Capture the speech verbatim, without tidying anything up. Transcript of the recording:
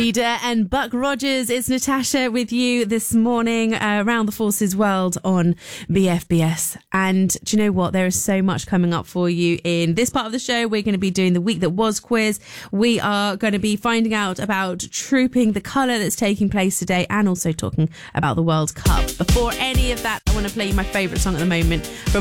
Leader and Buck Rogers. It's Natasha with you this morning uh, around the Forces World on B F B S. And do you know what? There is so much coming up for you in this part of the show. We're going to be doing the Week That Was quiz. We are going to be finding out about Trooping the Colour that's taking place today, and also talking about the World Cup. Before any of that, I want to play you my favourite song at the moment from